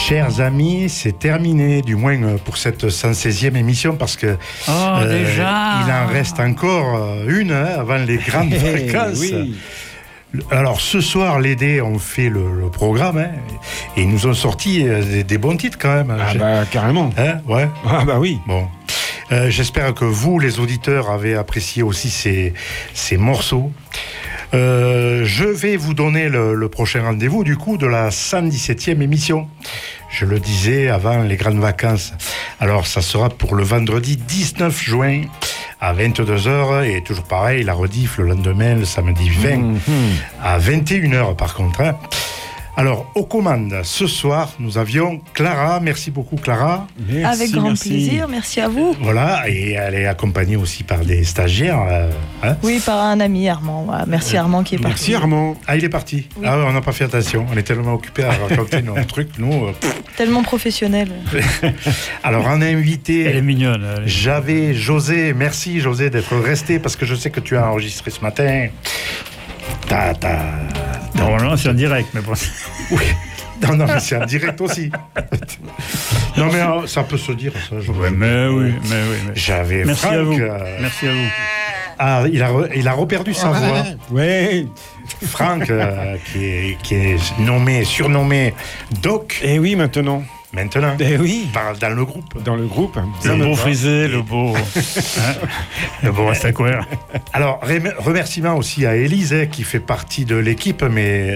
Chers amis, c'est terminé, du moins pour cette 116e émission, parce que déjà il en reste encore une avant les grandes vacances. Oui. Alors ce soir, les dés ont fait le programme et ils nous ont sorti des bons titres quand même. Ah bah carrément. Ouais. Ah bah oui. Bon. J'espère que vous, les auditeurs, avez apprécié aussi ces morceaux. Je vais vous donner le prochain rendez-vous du coup de la 117e émission. Je le disais avant les grandes vacances. Alors ça sera pour le vendredi 19 juin à 22h et toujours pareil, la rediff le lendemain, le samedi 20 à 21h par contre. Alors, aux commandes, ce soir, nous avions Clara. Merci beaucoup, Clara. Merci, avec grand plaisir, merci à vous. Voilà, et elle est accompagnée aussi par des stagiaires. Oui, par un ami, Armand. Voilà. Merci Armand qui est parti. Merci Armand. Ah, il est parti. Oui. Ah ouais, on n'a pas fait attention. On est tellement occupés à raconter nos trucs, nous. Tellement professionnel. Alors, on a invité... Elle est mignonne. J'avais José. Merci, José, d'être resté, parce que je sais que tu as enregistré ce matin. Normalement, c'est en direct, mais bon. Oui. Non, mais c'est en direct aussi. Non, mais ça peut se dire, ça. Mais oui. J'avais Merci Franck. à vous. Merci à vous. Ah, il a reperdu sa voix. Ouais. Franck, qui est surnommé Doc, Et oui, maintenant. maintenant, Eh oui. dans le groupe. Dans le groupe. Le beau frisé, le beau. Le beau Restaquaire. Alors, remerciements aussi à Élise, qui fait partie de l'équipe, mais